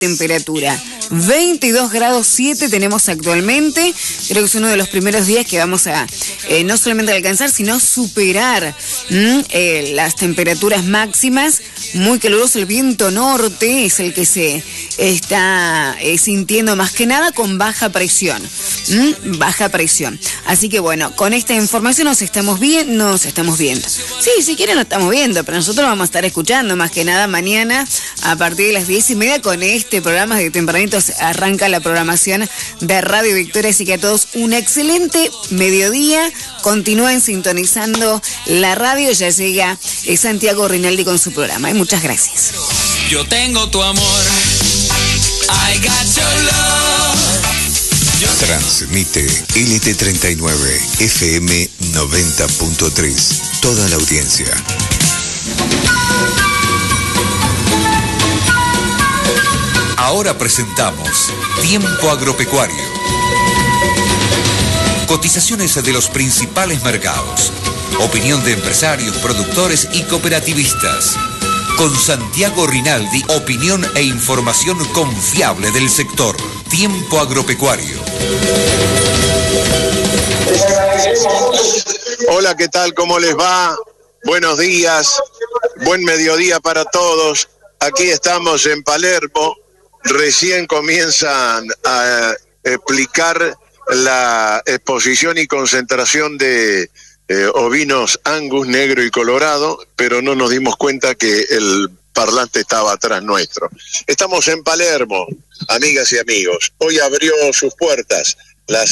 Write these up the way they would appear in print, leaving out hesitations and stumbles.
temperatura. 22 grados 7 tenemos actualmente. Creo que es uno de los primeros días que vamos a no solamente alcanzar, sino superar las temperaturas máximas. Muy caluroso, el viento norte es el que se está sintiendo más que nada con baja presión. Baja presión. Así que bueno, con esta información nos estamos viendo. Sí, si quieren nos estamos viendo, pero nosotros vamos a estar escuchando más que nada mañana a partir de las 10:30 con este programa de tempranito. Arranca la programación de Radio Victoria, así que a todos un excelente mediodía. Continúen sintonizando la radio, ya llega Santiago Rinaldi con su programa. Muchas gracias. Yo tengo tu amor. I got your love. Transmite LT39 FM 90.3. Toda la audiencia. Ahora presentamos Tiempo Agropecuario. Cotizaciones de los principales mercados. Opinión de empresarios, productores y cooperativistas. Con Santiago Rinaldi, opinión e información confiable del sector. Tiempo Agropecuario. Hola, ¿qué tal? ¿Cómo les va? Buenos días, buen mediodía para todos. Aquí estamos en Palermo. Recién comienzan a explicar la exposición y concentración de ovinos Angus negro y colorado, pero no nos dimos cuenta que el parlante estaba atrás nuestro. Estamos en Palermo, amigas y amigos. Hoy abrió sus puertas la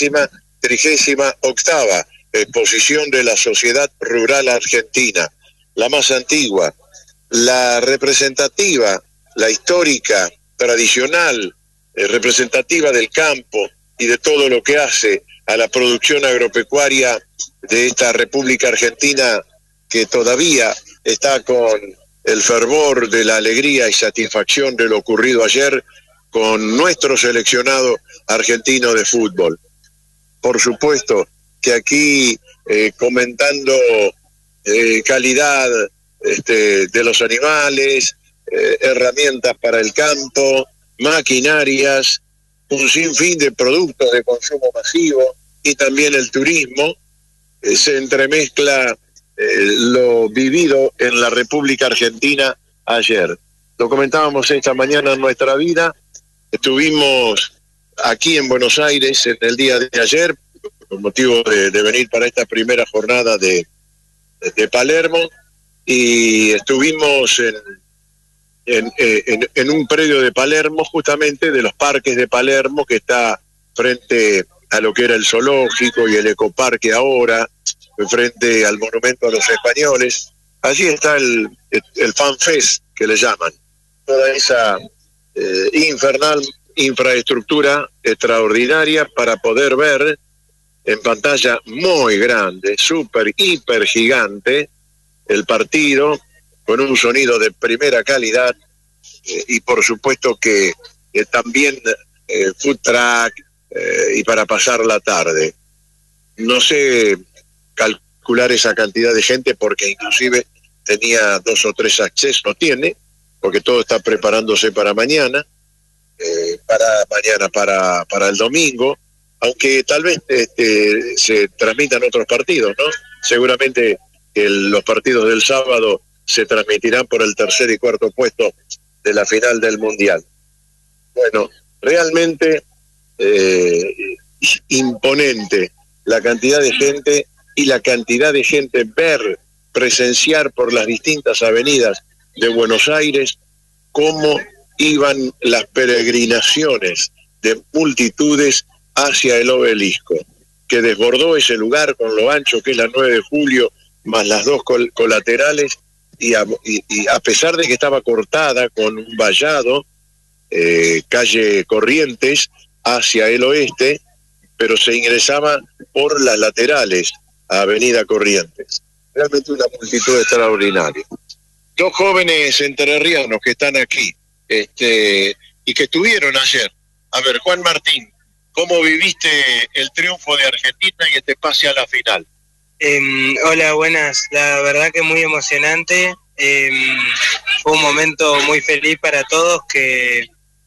138ª exposición de la Sociedad Rural Argentina, la más antigua, la representativa, la histórica, tradicional, representativa del campo y de todo lo que hace a la producción agropecuaria de esta República Argentina, que todavía está con el fervor de la alegría y satisfacción de lo ocurrido ayer con nuestro seleccionado argentino de fútbol. Por supuesto que aquí comentando calidad de los animales, herramientas para el campo, maquinarias, un sinfín de productos de consumo masivo y también el turismo. Se entremezcla lo vivido en la República Argentina ayer. Lo comentábamos esta mañana en Nuestra Vida. Estuvimos aquí en Buenos Aires en el día de ayer, con motivo de venir para esta primera jornada de Palermo, y estuvimos en un predio de Palermo, justamente de los parques de Palermo, que está frente a lo que era el zoológico y el ecoparque ahora, frente al monumento a los españoles. Allí está el FanFest, que le llaman. Toda esa infernal infraestructura extraordinaria para poder ver en pantalla muy grande, súper, hiper gigante, el partido con un sonido de primera calidad y por supuesto que también food truck y para pasar la tarde. No sé calcular esa cantidad de gente porque inclusive tenía 2 o 3 accesos, no tiene, porque todo está preparándose para mañana, para el domingo, aunque tal vez se transmitan otros partidos, ¿no? Seguramente que los partidos del sábado se transmitirán por el 3er y 4º puesto de la final del Mundial. Bueno, realmente imponente la cantidad de gente y la cantidad de gente presenciar por las distintas avenidas de Buenos Aires cómo iban las peregrinaciones de multitudes hacia el obelisco, que desbordó ese lugar con lo ancho que es la 9 de julio, más las 2 colaterales, y a pesar de que estaba cortada con un vallado, calle Corrientes, hacia el oeste, pero se ingresaba por las laterales a Avenida Corrientes. Realmente una multitud extraordinaria. 2 jóvenes entrerrianos que están aquí, y que estuvieron ayer. A ver, Juan Martín, ¿cómo viviste el triunfo de Argentina y este pase a la final? Hola, buenas. La verdad que muy emocionante. Fue un momento muy feliz para todos, que